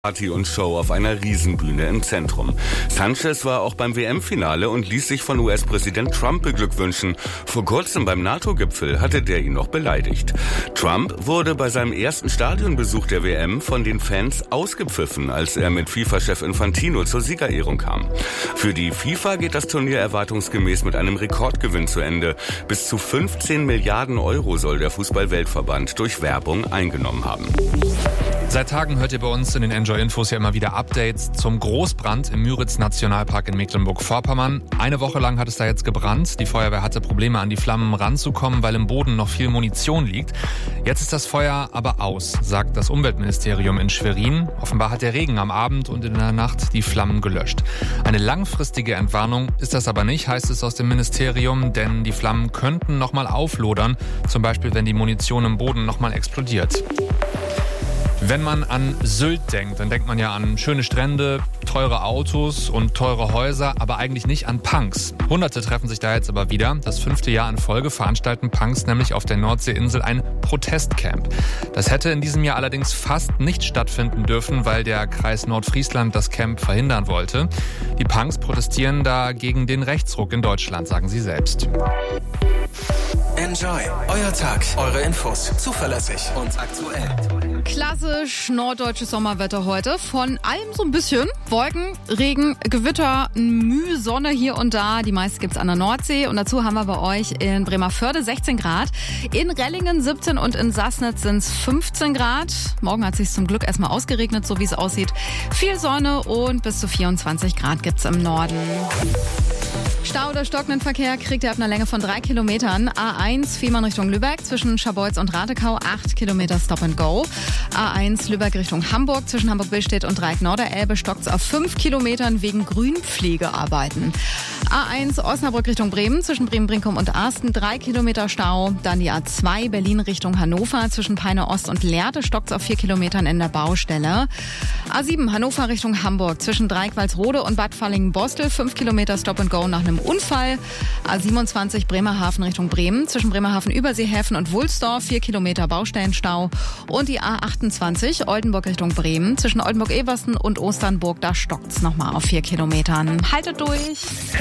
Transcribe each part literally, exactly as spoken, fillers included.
Party und Show auf einer Riesenbühne im Zentrum. Sanchez war auch beim W M-Finale und ließ sich von U S-Präsident Trump beglückwünschen. Vor kurzem beim NATO-Gipfel hatte der ihn noch beleidigt. Trump wurde bei seinem ersten Stadionbesuch der W M von den Fans ausgepfiffen, als er mit FIFA-Chef Infantino zur Siegerehrung kam. Für die FIFA geht das Turnier erwartungsgemäß mit einem Rekordgewinn zu Ende. Bis zu fünfzehn Milliarden Euro soll der Fußball-Weltverband durch Werbung eingenommen haben. Seit Tagen hört ihr bei uns in den Enjoy-Infos ja immer wieder Updates zum Großbrand im Müritz-Nationalpark in Mecklenburg-Vorpommern. Eine Woche lang hat es da jetzt gebrannt. Die Feuerwehr hatte Probleme, an die Flammen ranzukommen, weil im Boden noch viel Munition liegt. Jetzt ist das Feuer aber aus, sagt das Umweltministerium in Schwerin. Offenbar hat der Regen am Abend und in der Nacht die Flammen gelöscht. Eine langfristige Entwarnung ist das aber nicht, heißt es aus dem Ministerium, denn die Flammen könnten nochmal auflodern, zum Beispiel wenn die Munition im Boden nochmal explodiert. Wenn man an Sylt denkt, dann denkt man ja an schöne Strände, teure Autos und teure Häuser, aber eigentlich nicht an Punks. Hunderte treffen sich da jetzt aber wieder. Das fünfte Jahr in Folge veranstalten Punks nämlich auf der Nordseeinsel ein Protestcamp. Das hätte in diesem Jahr allerdings fast nicht stattfinden dürfen, weil der Kreis Nordfriesland das Camp verhindern wollte. Die Punks protestieren da gegen den Rechtsruck in Deutschland, sagen sie selbst. Enjoy, euer Tag, eure Infos, zuverlässig und aktuell. Klassisch norddeutsches Sommerwetter heute. Von allem so ein bisschen. Wolken, Regen, Gewitter, Mühe, Sonne hier und da. Die meiste gibt's an der Nordsee. Und dazu haben wir bei euch in Bremervörde sechzehn Grad. In Rellingen siebzehn und in Sassnitz sind's fünfzehn Grad. Morgen hat sich's zum Glück erstmal ausgeregnet, so wie es aussieht. Viel Sonne und bis zu vierundzwanzig Grad gibt's im Norden. Stau oder stockenden Verkehr kriegt ihr ab einer Länge von drei Kilometern. A eins Fehmarn Richtung Lübeck zwischen Scharbeutz und Radekau, acht Kilometer Stop and Go. A eins Lübeck Richtung Hamburg zwischen Hamburg-Billstedt und Dreieck-Norderelbe stockt's auf fünf Kilometern wegen Grünpflegearbeiten. A eins Osnabrück Richtung Bremen zwischen Bremen-Brinkum und Arsten, drei Kilometer Stau. Dann die A zwei Berlin Richtung Hannover zwischen Peine Ost und Lehrte stockt's auf vier Kilometern in der Baustelle. A sieben Hannover Richtung Hamburg zwischen Dreieck-Walsrode und Bad Vallingen-Bostel, fünf Kilometer Stop and Go nach einem Unfall. A siebenundzwanzig Bremerhaven Richtung Bremen zwischen Bremerhaven Überseehäfen und Wulsdorf, vier Kilometer Baustellenstau. Und die A achtundzwanzig Oldenburg Richtung Bremen zwischen Oldenburg-Eversten und Osternburg, da stockt's nochmal auf vier Kilometern. Haltet durch!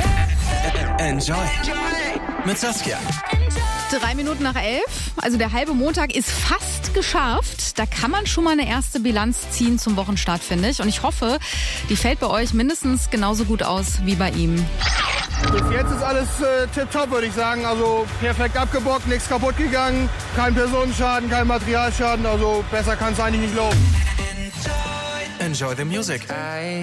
Enjoy mit Saskia. Drei Minuten nach elf, also der halbe Montag ist fast geschafft. Da kann man schon mal eine erste Bilanz ziehen zum Wochenstart, finde ich. Und ich hoffe, die fällt bei euch mindestens genauso gut aus wie bei ihm. Bis jetzt ist alles äh, tipptopp, würde ich sagen. Also perfekt abgebockt, nichts kaputt gegangen, kein Personenschaden, kein Materialschaden. Also besser kann es eigentlich nicht laufen. Enjoy the music.